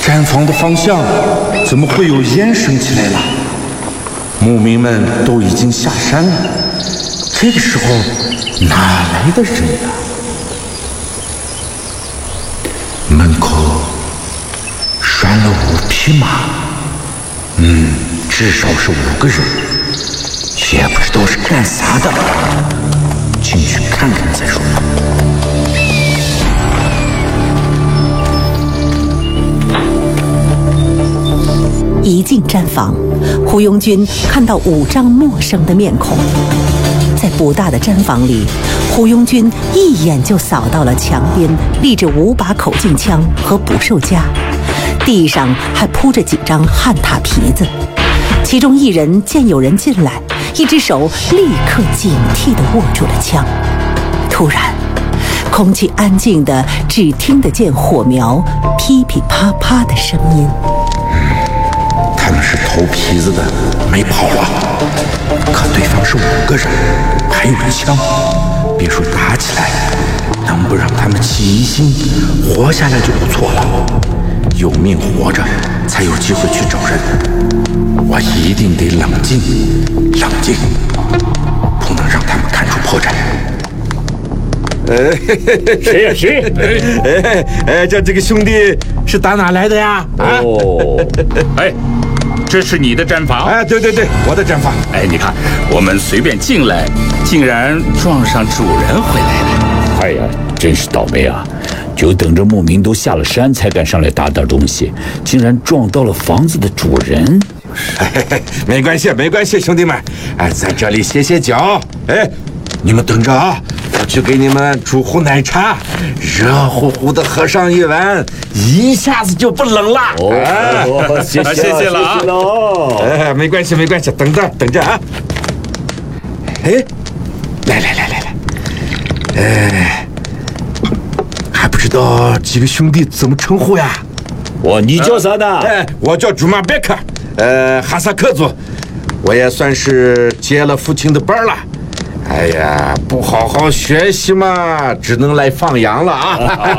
毡房的方向怎么会有烟升起来了？牧民们都已经下山了，这个时候哪来的人呀？门口拴了5匹马，至少是5个人，也不知道是干啥的，进去看看再说。 一进毡房，胡庸军看到5张陌生的面孔。在不大的毡房里，胡庸军一眼就扫到了墙边立着5把口径枪和捕兽夹，地上还铺着几张旱獭皮子。其中一人见有人进来，一只手立刻警惕地握住了枪。突然，空气安静的只听得见火苗噼噼啪啪的声音。 他们是偷皮子的，没跑了。可对方是5个人，还有枪，别说打起来，能不让他们起疑心，活下来就不错了。有命活着，才有机会去找人。我一定得冷静，冷静，不能让他们看出破绽。 谁呀谁？ 这个兄弟是打哪来的呀？ 哦，哎，这是你的毡房？ 哎，对，我的毡房。 哎，你看，我们随便进来，竟然撞上主人回来了。 哎呀，真是倒霉啊！就等着牧民都下了山才敢上来打点东西，竟然撞到了房子的主人。 没关系，兄弟们，哎，在这里歇脚。哎，你们等着啊，我去给你们煮壶奶茶，热乎乎的喝上一碗，一下子就不冷了。 哦，谢谢了啊！ 哎，没关系，等着啊。哎，来，哎，还不知道几个兄弟怎么称呼呀？ 你叫啥呢？ 哎，我叫朱马贝克，哈萨克族，我也算是接了父亲的班了。哎呀，不好好学习嘛，只能来放羊了啊！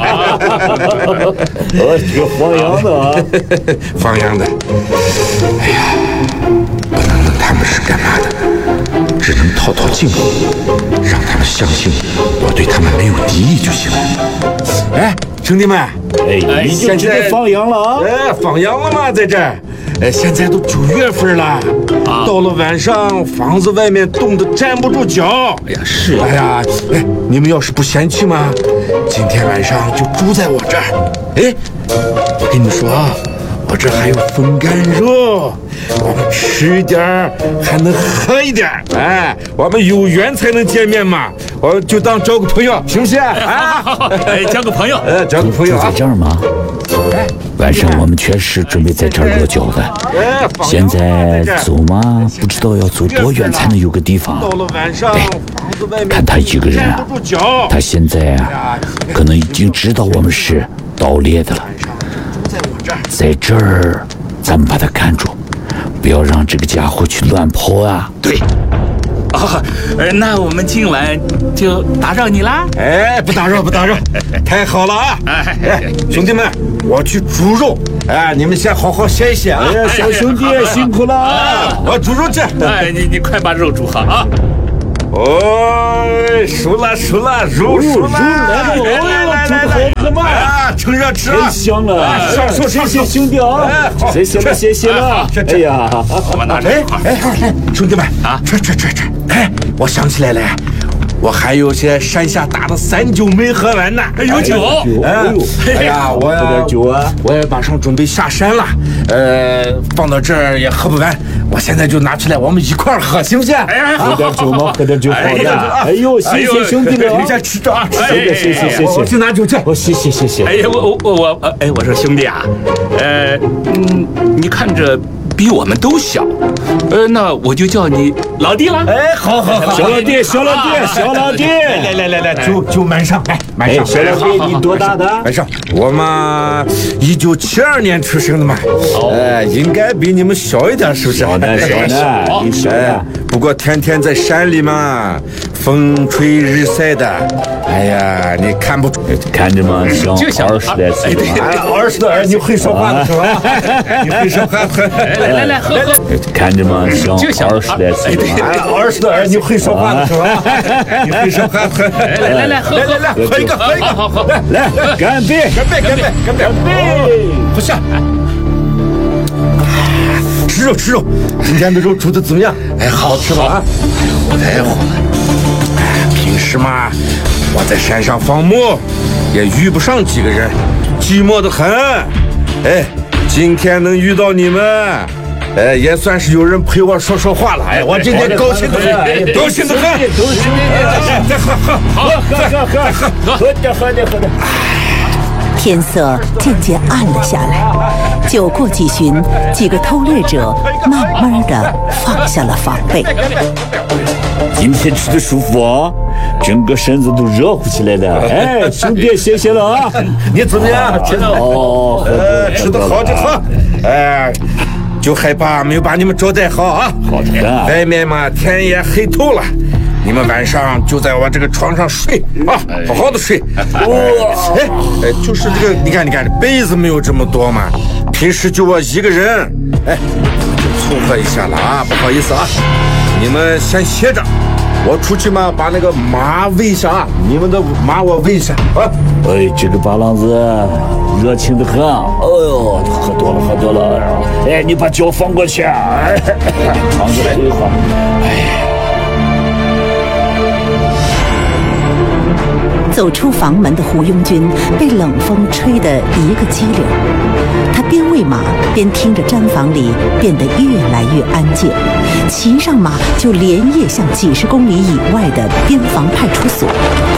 这个放羊的啊， 放羊的。哎呀，不能问他们是干嘛的，只能套近乎，让他们相信我对他们没有敌意就行了。哎，兄弟们， 你就直接放羊了啊？ 哎，放羊了吗？在这儿。现在都9月份了，到了晚上，房子外面冻得站不住脚。 哎呀，是。 哎呀，你们要是不嫌弃嘛，今天晚上就住在我这儿。哎，我跟你说啊，我这还有风干肉，我们吃一点还能喝一点。哎，我们有缘才能见面嘛，我就当交个朋友，行不行？ 好，交个朋友。 交个朋友啊。 在这儿吗？晚上我们确实准备在这儿落脚的，现在走嘛，不知道要走多远才能有个地方。看他一个人啊，他现在啊，可能已经知道我们是盗猎的了。在这儿，咱们把他看住，不要让这个家伙去乱跑啊。 对。那我们今晚就打扰你啦。 哎，不打扰，太好了啊！哎，兄弟们，我去煮肉。哎，你们先好好歇一歇啊！ 哎，小兄弟辛苦了啊！ 我煮肉去。 哎，你快把肉煮好啊！ 哦，熟了，肉熟了， 来，煮的好可慢啊！趁热吃啊！ 太香了！ 上手， 谢谢兄弟啊！谢谢了！哎呀， 我们拿着。 哎，兄弟们啊，吃！哎，我想起来了，我还有些山下打的散酒没喝完呢。 有酒？ 哎呀，喝点酒啊！我也马上准备下山了，放到这儿也喝不完，我现在就拿出来，我们一块儿喝，行不行？ 喝点酒嘛，喝点酒好的。哎呦，谢谢兄弟们， 你先吃着啊！ 谢， 我去拿酒去。 谢。 哎呀，我说兄弟啊，你看着比我们都小，那我就叫你老弟了。 哎，好， 小老弟， 来，酒满上，来，满上。 小老弟，你多大的？ 满上，我嘛1972年出生的嘛，应该比你们小一点，是不是？ 小呢， 不过天天在山里嘛， 风吹日晒的，哎呀，你看不看着嘛，像20代似的。 20代，你会说话的是吧？你会说话， 来，喝。 看着嘛，像20代似的。 20代，你会说话的是吧？你会说话， 来，喝一个，好， 来，干杯！ 不下。吃肉，今天的肉煮的怎么样？哎，好吃吧？我在乎。平时嘛，我在山上放牧，也遇不上几个人，寂寞得很。哎，今天能遇到你们，哎，也算是有人陪我说话了。哎，我今天高兴得很。再喝点。 天色渐渐暗了下来，酒过几巡，几个偷猎者慢慢地放下了防备。 今天吃的舒服啊，整个身子都热乎起来了。哎，兄弟，谢谢了啊！ 你怎么样？ 吃的好就好。哎，就害怕没有把你们招待好啊。 好的。 外面嘛，天也黑透了。你们晚上就在我这个床上睡啊，好好的睡。哎，就是这个，你看，被子没有这么多嘛，平时就我一个人，哎，就凑合一下了啊，不好意思啊，你们先歇着，我出去嘛，把那个马喂一下啊，你们的马我喂一下啊。 哎，这个八郎子热情得很，哎呦，喝多了，哎，你把酒放过去，哎，躺着来一会儿，哎。 走出房门的胡庸军被冷风吹得一个激灵，他边喂马边听着毡房里变得越来越安静，骑上马就连夜向几10公里以外的边防派出所